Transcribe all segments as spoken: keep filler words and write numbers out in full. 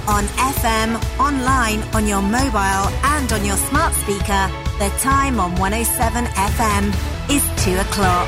on F M, online, on your mobile and on your smart speaker. The time on one oh seven F M is two o'clock.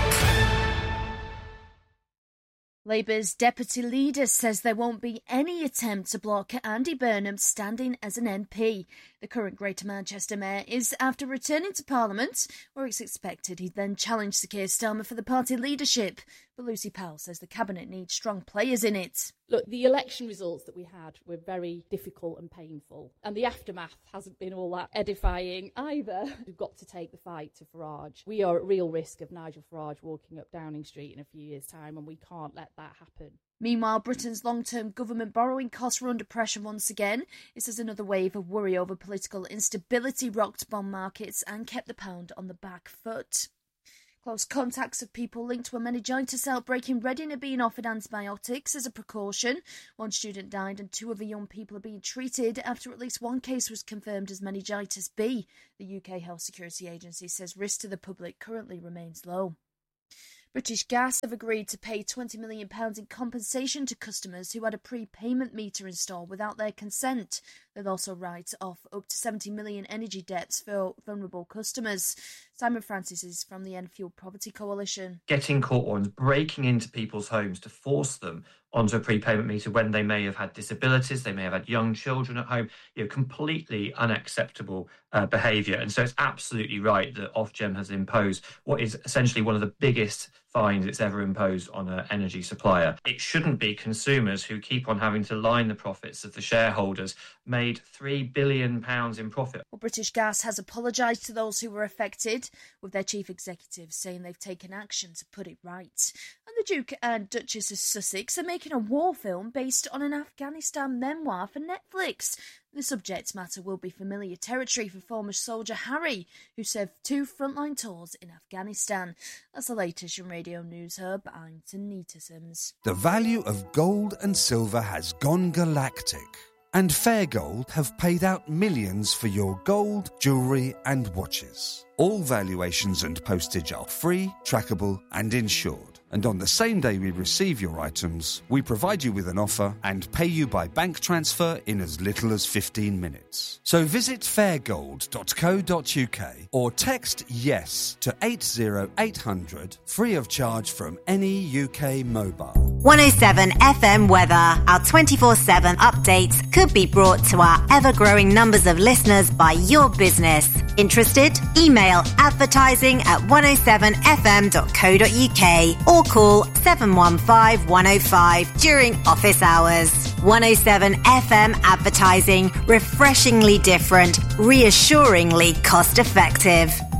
Labour's deputy leader says there won't be any attempt to block Andy Burnham standing as an M P. The current Greater Manchester mayor is after returning to Parliament, where it's expected he'd then challenge Sir Keir Starmer for the party leadership. But Lucy Powell says the Cabinet needs strong players in it. Look, the election results that we had were very difficult and painful, and the aftermath hasn't been all that edifying either. We've got to take the fight to Farage. We are at real risk of Nigel Farage walking up Downing Street in a few years' time, and we can't let that happen. Meanwhile, Britain's long-term government borrowing costs were under pressure once again. This is another wave of worry over political instability rocked bond markets and kept the pound on the back foot. Close contacts of people linked to a meningitis outbreak in Reading are being offered antibiotics as a precaution. One student died and two other young people are being treated after at least one case was confirmed as meningitis B. The U K Health Security Agency says risk to the public currently remains low. British Gas have agreed to pay twenty million pounds in compensation to customers who had a prepayment meter installed without their consent. They'll also write off up to seventy million pounds energy debts for vulnerable customers. Simon Francis is from the End Fuel Poverty Coalition. Getting court warrants, breaking into people's homes to force them onto a prepayment meter when they may have had disabilities, they may have had young children at home, you know, completely unacceptable uh, behaviour. And so it's absolutely right that Ofgem has imposed what is essentially one of the biggest fines it's ever imposed on an energy supplier. It shouldn't be consumers who keep on having to line the profits of the shareholders, made three billion pounds in profit. Well, British Gas has apologised to those who were affected, with their chief executive saying they've taken action to put it right. And the Duke and Duchess of Sussex are making a war film based on an Afghanistan memoir for Netflix. The subject matter will be familiar territory for former soldier Harry, who served two frontline tours in Afghanistan. That's the latest from Radio News Hub. I'm Tanita Sims. The value of gold and silver has gone galactic, and Fair Gold have paid out millions for your gold, jewellery and watches. All valuations and postage are free, trackable and insured. And on the same day we receive your items, we provide you with an offer and pay you by bank transfer in as little as fifteen minutes. So visit fairgold dot co dot uk or text YES to eight zero eight hundred, free of charge from any U K mobile. one oh seven F M weather. Our twenty-four seven updates could be brought to our ever-growing numbers of listeners by your business. Interested? Email advertising at one oh seven f m dot co dot uk or call seven one five one oh five during office hours. one oh seven F M advertising, refreshingly different, reassuringly cost effective.